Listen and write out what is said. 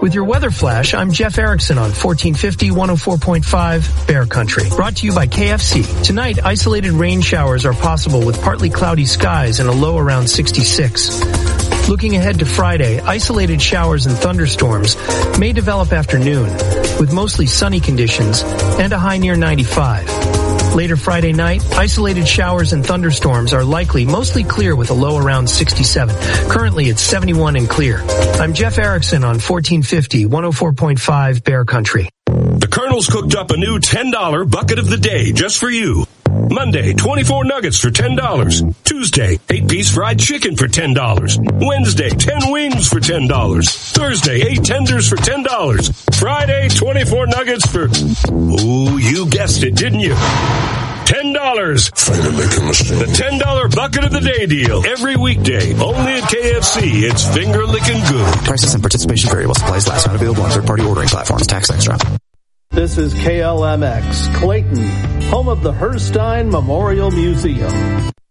With your weather flash, I'm Jeff Erickson on 1450 104.5 Bear Country. Brought to you by KFC. Tonight, isolated rain showers are possible with partly cloudy skies and a low around 66. Looking ahead to Friday, isolated showers and thunderstorms may develop after noon, with mostly sunny conditions and a high near 95. Later Friday night, isolated showers and thunderstorms are likely, mostly clear with a low around 67. Currently, it's 71 and clear. I'm Jeff Erickson on 1450 104.5 Bear Country. The Colonel's cooked up a new $10 bucket of the day just for you. Monday, 24 nuggets for $10. Tuesday, 8-piece fried chicken for $10. Wednesday, 10 wings for $10. Thursday, 8 tenders for $10. Friday, 24 nuggets for... Ooh, you guessed it, didn't you? $10. The $10 bucket of the day deal. Every weekday, only at KFC. It's finger-licking good. Prices and participation vary while supplies last. Not available on third-party ordering platforms. Tax extra. This is KLMX, Clayton, home of the Herstein Memorial Museum.